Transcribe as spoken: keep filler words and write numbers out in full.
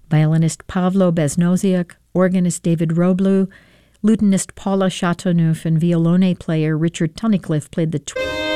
Violinist Pavlo Beznoziuk, organist David Roblew, lutenist Paula Chateauneuf, and violone player Richard Tunnicliffe played the... Tw-